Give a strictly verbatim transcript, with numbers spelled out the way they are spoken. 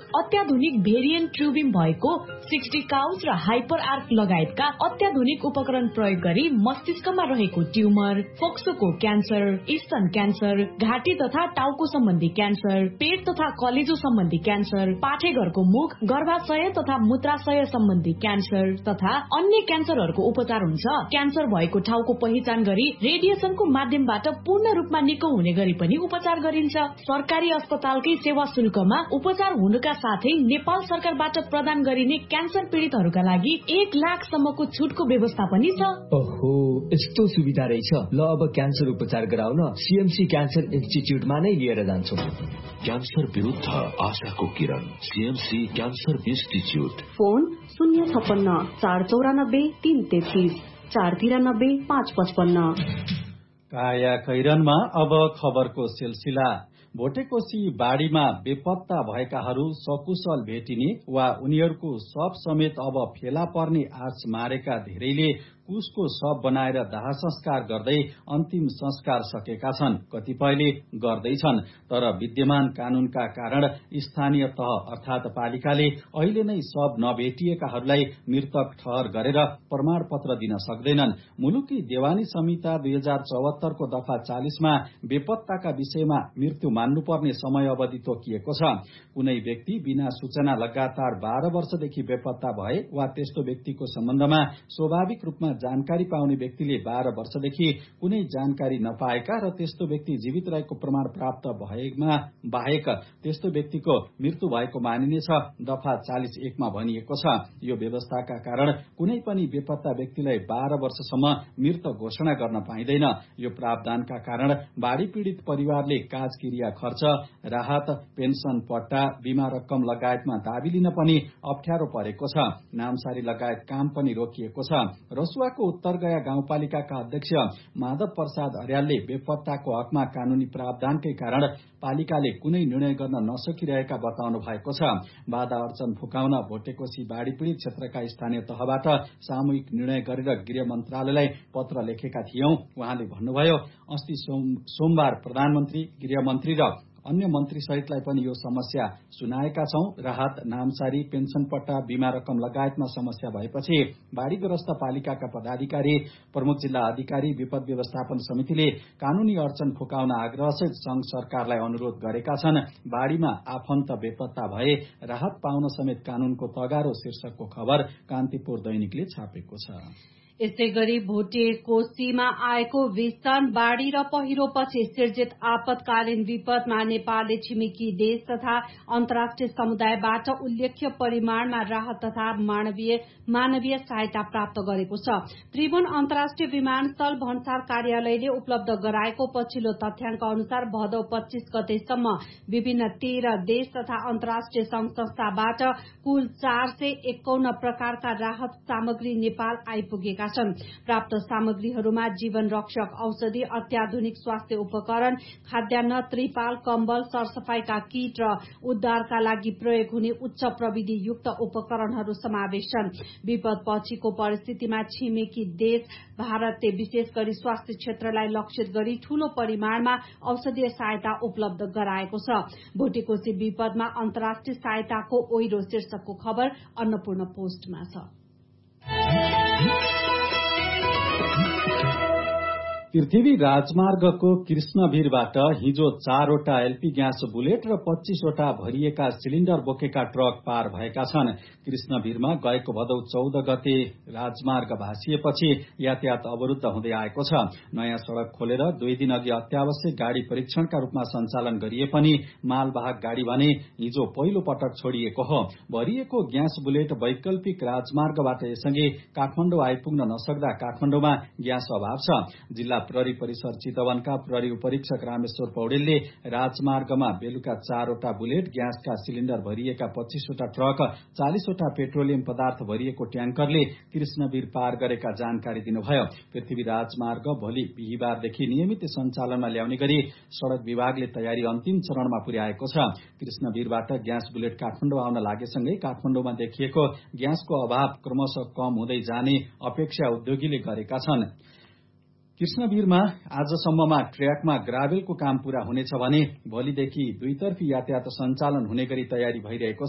अत्याधुनिक भेरिएन्ट ट्रुबिम भएको sixty couch र हाइपर आर्क लगायतका अत्याधुनिक उपकरण प्रयोग गरी मस्तिष्कमा रहेको ट्युमर, फोक्सोको क्यान्सर, स्तन क्यान्सर, घाँटी तथा टाउको सम्बन्धी क्यान्सर, पेट तथा कलेजो सम्बन्धी क्यान्सर, पाठेघरको मुख, गर्भाशय तथा मूत्राशय सम्बन्धी क्यान्सर तथा अन्य क्यान्सरहरूको उपचार हुन्छ। क्यान्सर भएको ठाउँको पहिचान गरी रेडिएसनको माध्यमबाट पूर्ण रूपमा निको हुने गरी पनि उपचार गरिन्छ। सरकारी अस्पतालकै सेवा शुल्कमा उपचार हुनुका साथै नेपाल सरकारबाट प्रदान गरिने क्यान्सर पीडितहरूका लागि एक लाख सम्मको छुटको व्यवस्था पनि छ। ओहो, यस्तो सुविधा रहेछ। ल अब क्यान्सर उपचार गराउन सीएमसी क्यान्सर इन्स्टिच्युटमा नै लिएर जान्छौ। क्यान्सर विरुद्ध आशाको किरण, सीएमसी क्यान्सर इन्स्टिच्युट। फोन शून्य छप्पन्न चार चौरानब्बे तीन तेत्तीस चार तिरानब्बे पाँच पचपन्न। काया कैरनमा अब खबरको सिलसिला। भोटेकोशी बाढीमा बेपत्ता भएकाहरू सकुशल भेटिने वा उनीहरूको शव समेत अब फेला पर्ने आश मारेका धेरैले उसको शव बनाएर दाह संस्कार गर्दै अन्तिम संस्कार सकेका छन्। कतिपयले गर्दैछन्, तर विद्यमान कानूनका कारण स्थानीय तह अर्थात पालिकाले अहिले नै शव नभेटिएकाहरूलाई मृतक ठहर गरेर प्रमाण पत्र दिन सक्दैनन्। मुलुकी देवानी संहिता दुई हजार चौहत्तरको दफा चालिसमा बेपत्ताका विषयमा मृत्यु मान्नुपर्ने समय अवधि तोकिएको छ। कुनै व्यक्ति बिना सूचना लगातार बाह्र वर्षदेखि बेपत्ता भए वा त्यस्तो व्यक्तिको सम्बन्धमा स्वाभाविक रूपमा जानकारी पाउने व्यक्तिले बाह्र वर्षदेखि कुनै जानकारी नपाएका र त्यस्तो व्यक्ति जीवित रहेको प्रमाण प्राप्त भएमा बाहेक त्यस्तो व्यक्तिको मृत्यु भएको मानिनेछ, दफा चालिस एकमा भनिएको छ। यो व्यवस्थाका कारण कुनै पनि बेपत्ता व्यक्तिलाई बाह्र वर्षसम्म मृत घोषणा गर्न पाइँदैन। यो प्रावधानका कारण बाढी पीड़ित परिवारले काज क्रिया खर्च, राहत, पेन्सन पट्टा, बीमा रकम लगायतमा दाबी लिन पनि अप्ठ्यारो परेको छ। नामसारी लगायत काम पनि रोकिएको छ। रसुवाको उत्तरगया गाउँपालिकाका अध्यक्ष माधव प्रसाद अर्यालले बेपत्ताको हकमा कानूनी प्रावधानकै कारण पालिकाले कुनै निर्णय गर्न नसकिरहेका बताउनु भएको छ। बाधा अर्चन फुकाउन भोटेकोशी बाढी पीड़ित क्षेत्रका स्थानीय तहबाट सामूहिक निर्णय गरेर गृह मन्त्रालयलाई पत्र लेखेका थियौं। उहाँले भन्नुभयो, अस्ति सोमबार प्रधानमन्त्री, गृहमन्त्री र अन्य मन्त्री सहितलाई पनि यो समस्या सुनाएका छौं। राहत, नामसारी, पेन्सन पट्टा, बीमा रकम लगायतमा समस्या भएपछि बाढीग्रस्त पालिकाका पदाधिकारी, प्रमुख जिल्ला अधिकारी, विपद व्यवस्थापन समितिले कानूनी अडचन फुकाउन आग्रहसहित संघ सरकारलाई अनुरोध गरेका छन्। बाढीमा आफन्त बेपत्ता भए राहत पाउन समेत कानूनको तगारो शीर्षकको खबर कान्तिपुर दैनिकले छापेको छ। यसै गरी भोटेकोशीमा आएको भीषण बाढ़ी र पहिरोपछि सिर्जित आपतकालीन विपदमा नेपालले छिमेकी देश तथा अन्तर्राष्ट्रिय समुदायबाट उल्लेख्य परिमाणमा राहत तथा मानवीय मानवीय सहायता प्राप्त गरेको छ। त्रिभुवन अन्तर्राष्ट्रिय विमानस्थल भन्सार कार्यालयले उपलब्ध गराएको पछिल्लो तथ्याङ्क अनुसार भदौ पच्चीस गतेसम्म विभिन्न तेह्र देश तथा अन्तर्राष्ट्रिय संघ संस्थाबाट कुल चार सय एकाउन्न प्रकारका राहत सामग्री नेपाल आइपुगेका छन्। प्राप्त सामग्रीहरूमा जीवन रक्षक औषधि, अत्याधुनिक स्वास्थ्य उपकरण, खाद्यान्न, त्रिपाल, कम्बल, सरसफाईका किट र उद्धारका लागि प्रयोग हुने उच्च प्रविधि युक्त उपकरणहरू समावेश छन्। विपद पछिको परिस्थितिमा छिमेकी देश भारतले विशेष गरी स्वास्थ्य क्षेत्रलाई लक्षित गरी ठूलो परिमाणमा औषधीय सहायता उपलब्ध गराएको छ। भोटेकोशी विपदमा अन्तर्राष्ट्रिय सहायताको ओइरो शीर्षकको खबर अन्नपूर्ण पोस्टमा छ। पृथ्वी राजमार्गको कृष्णभिरबाट हिजो चारवटा एलपी ग्यास बुलेट र पच्चीसवटा भरिएका सिलिण्डर बोकेका ट्रक पार भएका छन्। कृष्णभिरमा गएको भदौ चौध गते राजमार्ग भाँसिएपछि यातायात अवरुद्ध हुँदै आएको छ। नयाँ सड़क खोलेर दुई दिन अघि अत्यावश्यक गाड़ी परीक्षणका रूपमा सञ्चालन गरिए पनि मालवाहक गाड़ी भने हिजो पहिलो पटक छोडिएको हो। भरिएको ग्यास बुलेट वैकल्पिक राजमार्गबाट यसअघि काठमाडौँ आइपुग्न नसक्दा काठमाडौँमा ग्यास अभाव छ। जिल्ला प्रहरी परिसर चितवनका प्रहरी उपरीक्षक रामेश्वर पौडेलले राजमार्गमा बेलुका चारवटा बुलेट, ग्यासका सिलिण्डर भरिएका पच्चीसवटा ट्रक, चालिसवटा पेट्रोलियम पदार्थ भरिएको ट्याङ्करले कृष्णवीर पार गरेका जानकारी दिनुभयो। पृथ्वी राजमार्ग भोलि बिहिबारदेखि नियमित सञ्चालनमा ल्याउने गरी सड़क विभागले तयारी अन्तिम चरणमा पुर्याएको छ। कृष्णवीरबाट ग्यास बुलेट काठमाडौँ आउन लागेसँगै काठमाडौँमा देखिएको ग्यासको अभाव क्रमशः कम हुँदै जाने अपेक्षा उद्योगीले गरेका छन्। कृष्णवीरमा आजसम्ममा ट्र्याकमा ग्राभेलको काम पूरा हुनेछ भने भोलिदेखि दुईतर्फी यातायात सञ्चालन हुने गरी तयारी भइरहेको